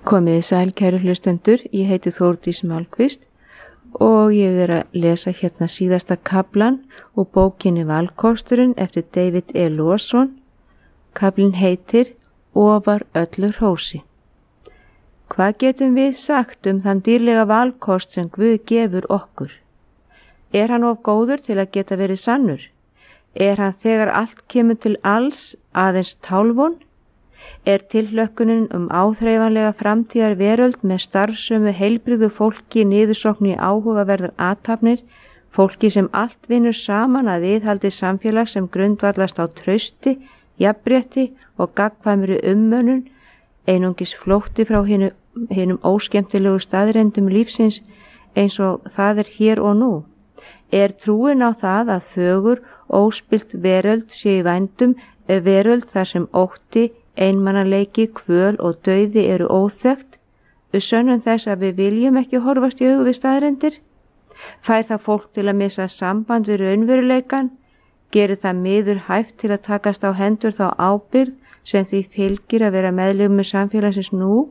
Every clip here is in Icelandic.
Komiði sæl, kæru hlustendur, ég heiti Þórdís Málkvist og ég að lesa hérna síðasta kaflan úr bókinni Valkosturinn eftir David E. Lawson. Kaflinn heitir Ofar öllu hrósi. Hvað getum við sagt þann dýrlega valkost sem Guð gefur okkur? Er hann of góður til að geta verið sannur? Er hann þegar allt kemur til alls aðeins tálvon? Er tilhlökkunin áþreifanlega framtíðar veröld með starfsömu heilbrigðu fólki niðursokni í áhugaverðar athafnir, fólki sem allt vinnur saman að viðhaldi samfélag sem grundvallast á trausti, jafnrétti og gagnkvæmri ummönnun, einungis flótti frá hinum óskemmtilegu staðrendum lífsins eins og það er hér og nú? Er trúin á það að fögur, óspillt veröld sé í vændum, veröld þar sem ótti, einmannaleiki, kvöl og dauði eru óþekkt, sönnum þess að við viljum ekki horfast í augu við staðrendir? Fær það fólk til að missa samband við raunveruleikan? Gerir það miður hæft til að takast á hendur þá ábyrgð sem því fylgir að vera meðlimur samfélagsins nú?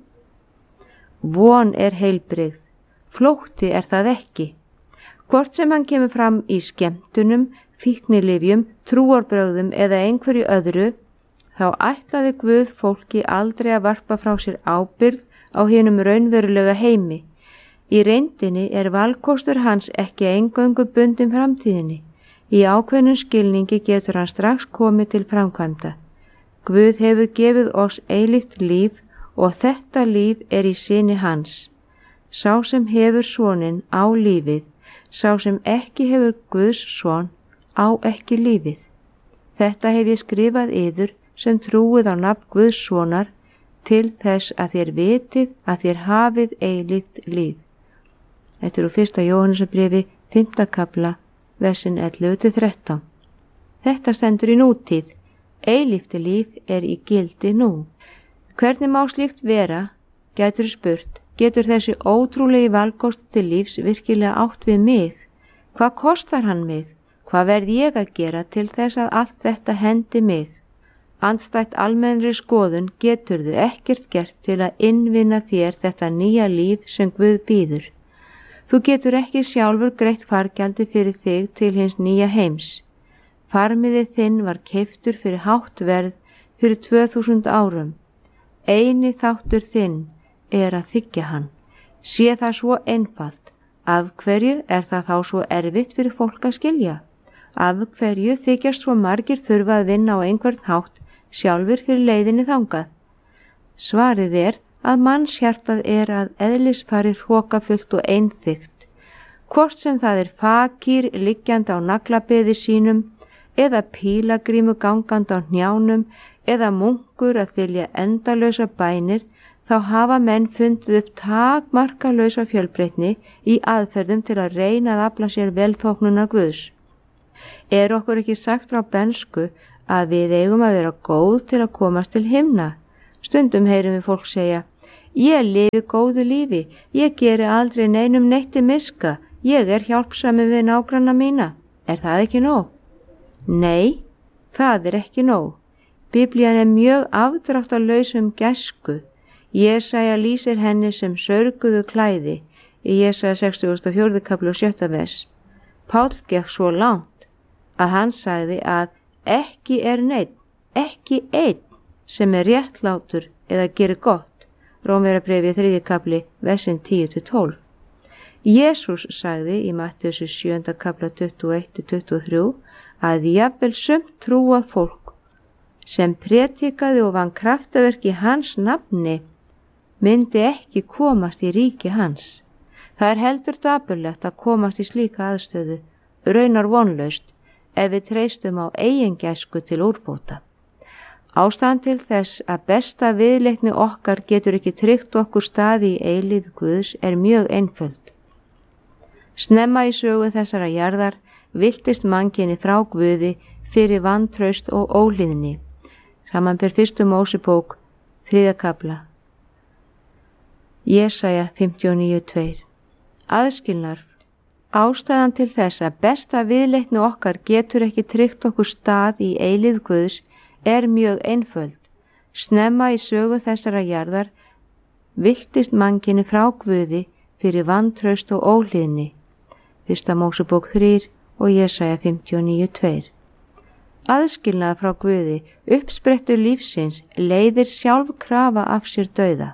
Von er heilbrigð, flótti er það ekki. Hvort sem hann kemur fram í skemmtunum, fíknilyfjum, trúarbrögðum eða einhverju öðru, þá ætlaði Guð fólki aldrei að varpa frá sér ábyrgð á hinum raunverulega heimi. Í reyndinni er valkostur hans ekki eingöngu bundin framtíðinni. Í ákveðnum skilningi getur hann strax komið til framkvæmda. Guð hefur gefið oss eilíft líf og þetta líf er í syni hans. Sá sem hefur soninn á lífið, sá sem ekki hefur Guðs son á ekki lífið. Þetta hef ég skrifað yður sem trúið á nafn Guðs sonar til þess að þér vitið að þér hafið eilíft líf. Þetta er úr 1. Jóhannesarbréfi, 5. kafla, versin 11-13. Þetta stendur í nútíð. Eilífti líf er í gildi nú. Hvernig má slíkt vera, gætur spurt, getur þessi ótrúlegi valkost til lífs virkilega átt við mig? Hvað kostar hann mig? Hvað verð ég að gera til þess að allt þetta hendi mig? Andstætt almennri skoðun geturðu ekkert gert til að innvinna þér þetta nýja líf sem Guð býður. Þú getur ekki sjálfur greitt fargjaldi fyrir þig til hins nýja heims. Farmiði þinn var keyptur fyrir hátt verð fyrir 2000 árum. Eini þáttur þinn er að þiggja hann. Sé það svo einfalt. Af hverju er það þá svo erfitt fyrir fólk að skilja? Af hverju þykjast svo margir þurfa að vinna á einhvern hátt sjálfur fyrir leiðinni þangað? Svarið er að mannshjartað er að eðlisfari hrokafullt og einþykkt. Hvort sem það er fakír liggjandi á naglabeði sínum, eða pílagrímu gangandi á hnjánum, eða munkur að þylja endalausa bænir, þá hafa menn fundið upp takmarkalausa fjölbreytni í aðferðum til að reyna að afla sér velþóknunar Guðs. Er okkur ekki sagt frá bernsku að við eigum að vera góð til að komast til himna? Stundum heyrum við fólk segja, ég lifi góðu lífi, ég geri aldrei neinum neitt til miska, ég er hjálpsami við nágranna mína. Er það ekki nóg? Nei, það er ekki nóg. Biblían er mjög afdráttarlaus gæsku. Jesaja lýsir henni sem sörguðu klæði í Jesaja 64. kafli og 7. vers. Páll gekk svo langt að hann sagði að ekki er neinn, ekki einn sem er réttlátur eða gerir gott. Rómverjabréfið 3. kafli, versin 10-12. Jesús sagði í Mattheusar 7. kafla 21-23 að jafnvel sumt trúað fólk sem prétikaði og vann kraftaverk í hans nafni myndi ekki komast í ríki hans. Það er heldur dapurlegt að komast í slíka aðstöðu, raunar vonlaust, ef við treystum á eigin gæsku til úrbóta. Ástæðan til þess að besta viðleitni okkar getur ekki tryggt okkur staði í eilífð Guðs er mjög einföld. Snemma í sögu þessara jarðar viltist mannkyni frá Guði fyrir vantraust og óhlýðni. Samanber 1. Mósebók, 3. kafla. Jesaja 59:2. Aðskilnaður. Ástæðan til þess að besta viðleitni okkar getur ekki tryggt okkur stað í eilífð Guðs er mjög einföld. Snemma í sögu þessara jarðar viltist mannkyni frá Guði fyrir vantraust og óhlýðni. 1. Mósebók 3 og Jesaja 59:2. Aðskilnað frá Guði, uppsprettur lífsins, leiðir sjálfkrafa af sér dauða.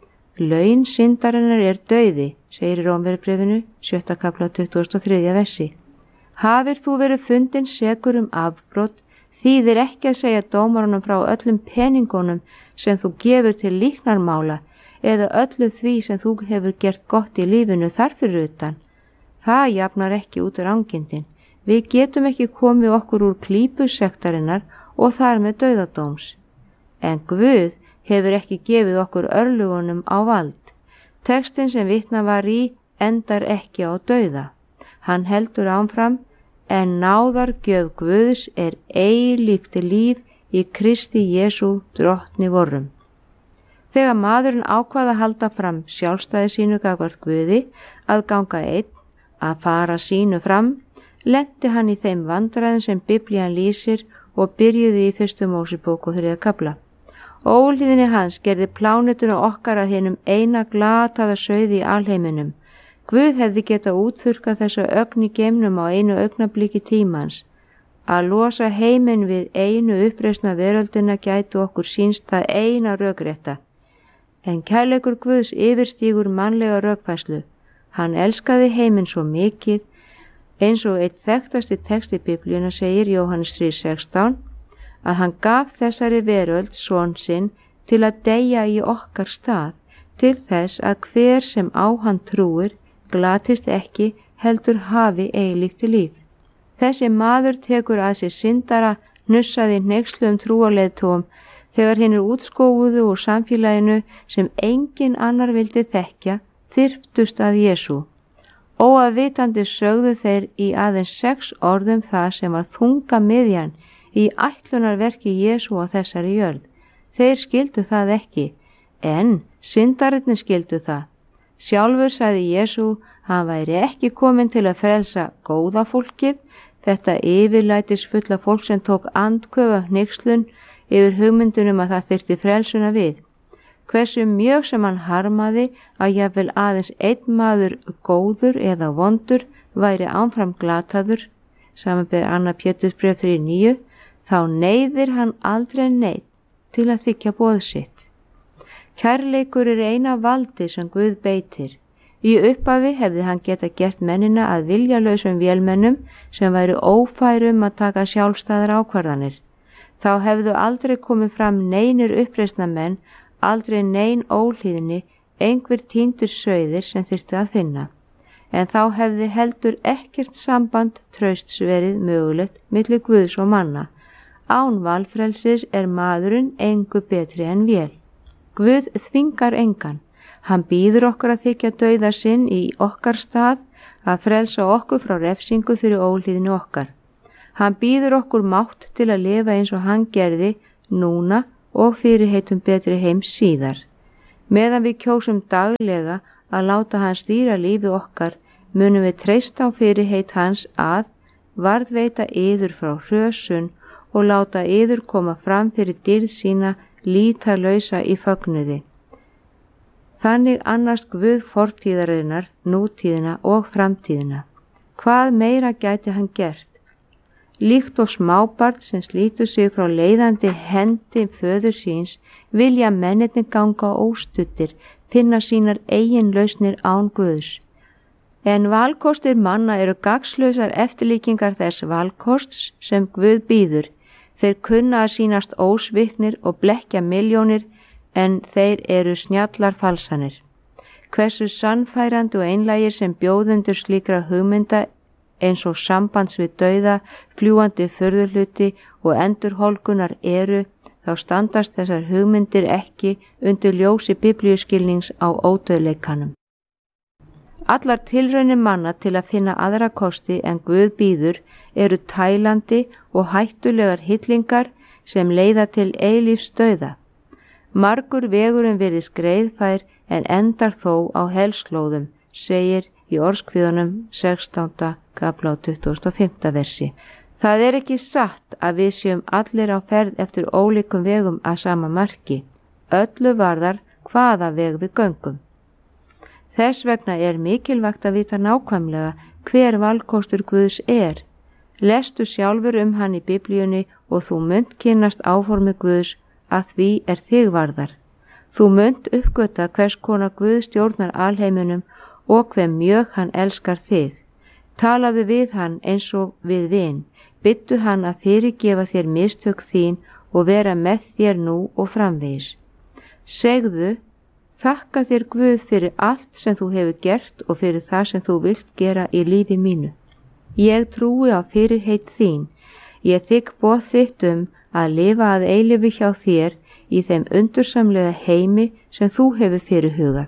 Laun syndarinnar dauði, segir í Rómverjabréfinu, 7. kafla 23. versi. Hafir þú verið fundin sekur afbrot, þýðir ekki að segja dómarunum frá öllum peningunum sem þú gefur til líknarmála eða öllu því sem þú hefur gert gott í lífinu þarfir utan. Það jafnar ekki út rangindin. Við getum ekki komið okkur úr klípu sektarinnar og þar með dauðadóms. En Guð hefur ekki gefið okkur örlugunum á vald. Textin sem vitnað var í endar ekki á dauða. Hann heldur áfram, en náðargjöf Guðs eilíft líf í Kristi Jesú drottni vorrum. Þegar maðurinn ákvað að halda fram sjálfstæði sínu gagnvart Guði, að ganga einn, að fara sínu fram, lenti hann í þeim vandræðum sem Biblían lýsir og byrjuði í 1. Mósebók og 3. kafla. Óhlýðni hans gerði plánetuna okkar að hinum eina glataða sauði í alheiminum. Guð hefði getað útþurkað þessa ögn í geimnum á einu augnabliki tímans. Að losa heiminn við einu uppreisna veröldina gæti okkur sýnst það eina rökrétta. En kærleikur Guðs yfirstígur mannlega rökfærslu. Hann elskaði heiminn svo mikið, eins og eitt þekktasti texti Biblíuna segir Jóhannes 3:16, að hann gaf þessari veröld son sinn til að deyja í okkar stað, til þess að hver sem á hann trúir glatist ekki heldur hafi eilíft líf. Þessi maður tekur að sér syndara, hnussaði hneykslu trúarleiðtogum þegar hinir útskófuðu úr samfélaginu sem engin annar vildi þekkja þyrptust að Jesú. Óafvitandi sögðu þeir í aðeins 6 orðum það sem var þunga miðjan í ætlunarverki Jesú á þessari jörð. Þeir skildu það ekki, en syndarirnir skildu það. Sjálfur sagði Jesú, hann væri ekki kominn til að frelsa góða fólkið, þetta yfirlætisfulla fólk sem tók andköf af hneykslun yfir hugmyndunum að það þyrfti frelsuna við. Hversu mjög sem hann harmaði að jafnvel aðeins einn maður góður eða vondur væri áfram glataður, samanber 2. Pétursbréf 3:9, þá neyðir hann aldrei neitt til að þiggja boð sitt. Kærleikur eina valdi sem Guð beitir. Í upphafi hefði hann getað gert mennina að viljalausum vélmennum sem væri ófærum að taka sjálfstæðar ákvarðanir. Þá hefðu aldrei komið fram neinir uppreisna menn, aldrei nein óhlýðni, einhver týndur sauðir sem þyrfti að finna. En þá hefði heldur ekkert samband trausts verið mögulegt milli Guðs og manna. Án valfrelsis maðurinn engu betri en vél. Guð þvingar engan. Hann býður okkur að þykja dauða sinn í okkar stað, að frelsa okkur frá refsingu fyrir óhlýðni okkar. Hann býður okkur mátt til að lifa eins og hann gerði núna og fyrirheitum betri heims síðar. Meðan við kjósum daglega að láta hann stýra lífi okkar, munum við treysta á fyrirheit hans að varðveita yður frá hrösun og láta yður koma fram fyrir dýrð sína lítarlausa í fögnuði. Þannig annast Guð fortíðarinnar, nútíðina og framtíðina. Hvað meira gæti hann gert? Líkt og smábarn sem slítur sig frá leiðandi hendi föður síns, vilja mennirnir ganga óstuttir, finna sínar eigin lausnir án Guðs. En valkostir manna eru gagnslausar eftirlíkingar þess valkosts sem Guð býður. Þeir kunna að sýnast ósviknir og blekkja milljónir, en þeir eru snjallar falsanir. Hversu sannfærandi og einlægir sem bjóðendur slíkra hugmynda eins og sambands við dauða, fljúandi furðurhluti og endurhólkunar eru, þá standast þessar hugmyndir ekki undir ljósi biblíuskilnings á ódauðleikanum. Allar tilraunir manna til að finna aðra kosti en Guð býður eru tælandi og hættulegar hillingar sem leiða til eilífs dauða. Margur vegurinn virðist greiðfær en endar þó á helslóðum, segir í Orðskviðunum 16. kafla 25. versi. Það er ekki satt að við séum allir á ferð eftir ólíkum vegum að sama marki. Öllu varðar hvaða veg við göngum. Þess vegna er mikilvægt að vita nákvæmlega hver valkostur Guðs er. Lestu sjálfur hann í Biblíunni og þú munt kynnast áformi Guðs að því er þig varðar. Þú munt uppgöta hvers konar Guð stjórnar alheiminum og hve mjög hann elskar þig. Talaðu við hann eins og við vin. Byttu hann að fyrirgefa þér mistök þín og vera með þér nú og framvegis. Segðu, þakka þér Guð fyrir allt sem þú hefur gert og fyrir það sem þú vilt gera í lífi mínu. Ég trúi á fyrirheit þín. Ég þigg boð þitt að lifa að eilífu hjá þér í þeim undursamlega heimi sem þú hefur fyrirhugað.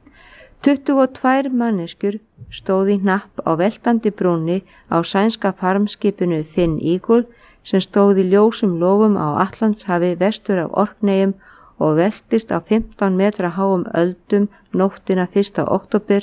22 manneskjur stóð í hnapp á veltandi brúnni á sænska farmskipinu Finn Eagle sem stóð í ljósum lofum á Atlantshafi vestur af Orkneyjum og veltist á 15 metra háum öldum nóttina 1. október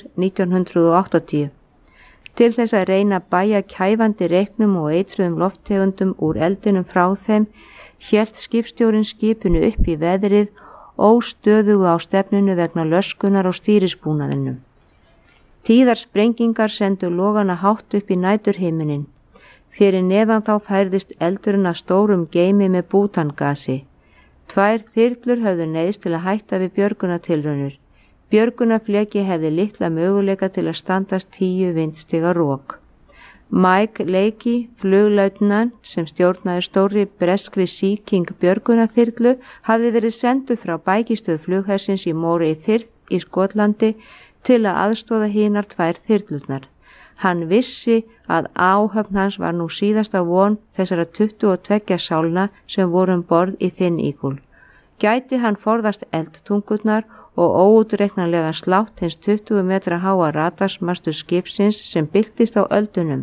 1980. Til þess að reyna að bæja kæfandi reyknum og eitruðum lofttegundum úr eldinum frá þeim, hélt skipstjórinn skipinu upp í veðrið óstöðugu á stefnunu vegna löskunar á stýrisbúnaðinum. Tíðar sprengingar sendu logana hátt upp í næturhiminin. Fyrir neðan þá færðist eldurinn að stórum geimi með bútangasi. 2 þyrlur höfðu neyðst til að hætta við björgunartilraunir. Björgunarfleki hefði litla möguleika til að standast 10 vindstiga rok. Mike Leakey, fluglautnant sem stjórnaði stórri breskri Sea King björgunarþyrlu, hafði verið sendur frá bækistöð flughersins í Moray Firth í Skotlandi til að aðstoða hinar 2 þyrlurnar. Hann vissi að áhöfn hans var nú síðasta von þessara 22 sálna sem voru borð í Finn Eagle. Gæti hann forðast eldtungurnar og óútreiknanlega slátt hins 20 metra háa radarsmastu skipsins sem byltist á öldunum.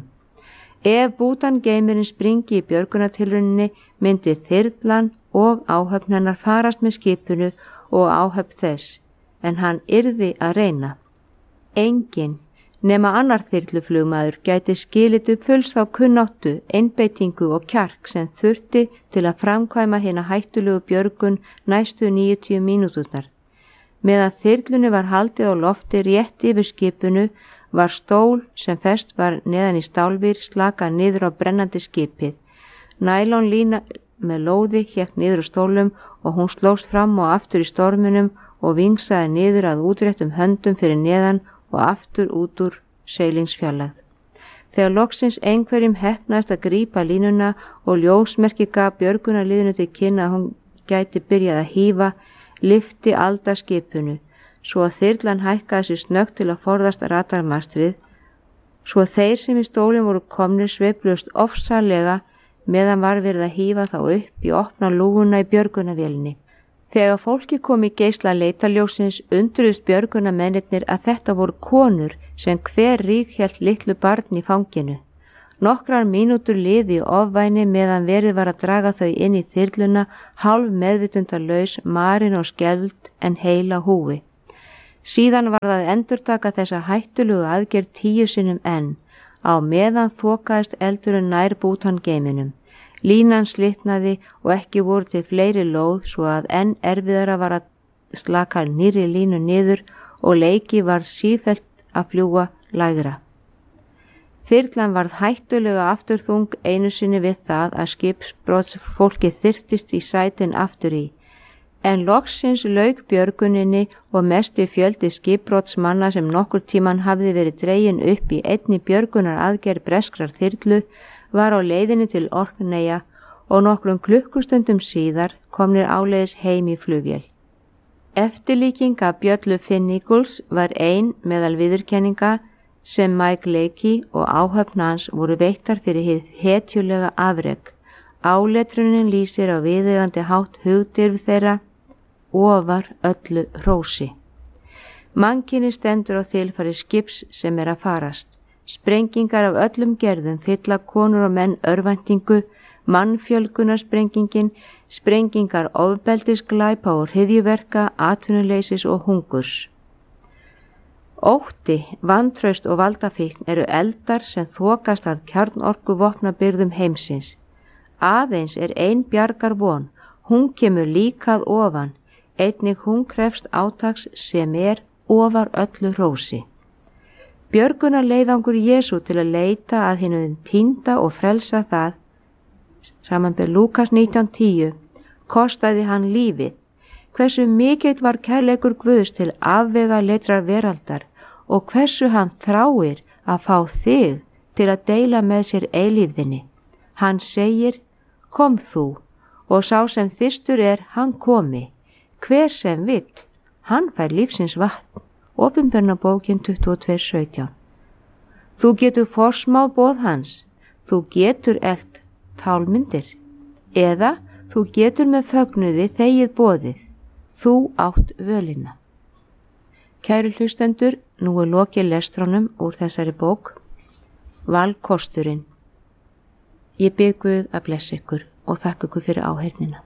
Ef bútangeimirinn springi í björgunartilrauninni myndi þyrlan og áhöfn hennar farast með skipinu og áhöfn þess, en hann yrði að reyna. Enginn nema annar þyrluflugmaður gæti skilitu fulls þá kunnáttu, einbeitingu og kjark sem þurfti til að framkvæma hina hættulegu björgun næstu 90 mínúturnar. Meðan þyrlunni var haldið á lofti rétt yfir skipinu var stól sem fest var neðan í stálvír slakað niður á brennandi skipið. Nælonlína með lóði hékk niður á stólum og hún slóst fram og aftur í storminum og vingsaði niður að útréttum höndum fyrir neðan og aftur út úr seilingsfjarlægð. Þegar loksins einhverjum heppnaðist að grípa línuna og ljósmerki gaf björgunarliðinu til kynna að hún gæti byrjað að hífa, lyfti Alda skipinu, svo að þyrlan hækkaði sér snöggt til að forðast radarmastrið, svo að þeir sem í stólinn voru komnir sveiflust ofsalega meðan var verið að hífa þá upp í opna lúguna í björgunarvélinni. Þegar fólki kom í geisla leitarljósins undruðust björgunarmennirnir að þetta voru konur sem hver rík hélt litlu barn í fanginu. Nokkrar mínútur liði í ofvæni meðan verið var að draga þau inn í þyrluna hálf meðvitundarlaus, marin og skelfd en heila húfi. Síðan var það endurtaka þessa hættulugu aðgerð 10 sinnum enn, á meðan þokaðist eldurinn nær bútangeiminum. Línan slitnaði og ekki voru til fleiri lóð svo að enn erfiðara var að slaka nýrri línu niður og Leakey var sífellt að fljúga lægra. Þyrlan varð hættulega afturþung einu sinni við það að skipsbrotsfólkið þyrtist í sætin aftur í. En loksins lauk björguninni og mesti fjöldi skipbrotsmanna sem nokkur tíman hafði verið dregin upp í einni björgunar aðgerð breskrar þyrlu var á leiðinni til Orkneyja og nokkrum klukkustundum síðar komnir áleiðis heim í flugvél. Eftirlíking af bjöllu Finn Eagles var ein meðal viðurkenninga sem Mike Leakey og áhöfn hans voru veittar fyrir hið hetjulega afrek. Áletrunin lýsir á viðeigandi hátt hugdirf þeirra ofar öllu hrósi. Mannkyni stendur á þilfari skips sem að farast. Sprengingar af öllum gerðum fylla konur og menn örvæntingu, mannfjölgunarsprengingin, sprengingar ofbeldisglæpa og hryðjuverka, atvinnuleysis og hungurs. Ótti, vantraust og valdafíkn eru eldar sem þokast að kjarnorkuvopnabyrðum heimsins. Aðeins er ein bjargar von, hún kemur líkað ofan. einnig hún krefst átaks sem ofar öllu hrósi. Björgunarleiðangur Jesú til að leita að hinu týnda og frelsa það, samanber Lúkas 19:10, kostaði hann lífið. Hversu mikill var kærleikur Guðs til afvega leitrar veraldar og hversu hann þráir að fá þig til að deila með sér eilífðinni. Hann segir, kom þú, og sá sem þyrstur hann komi. Hver sem vill, hann fær lífsins vatn. Opinberunarbókin 22:17. Þú getur forsmáð boð hans, þú getur elt tálmyndir, eða þú getur með fögnuði þegið boðið, þú átt völina. Kæru hlustendur, nú lokið lestranum úr þessari bók, Valkosturinn. Ég bið Guð að blessa ykkur og þakka ykkur fyrir áheyrnina.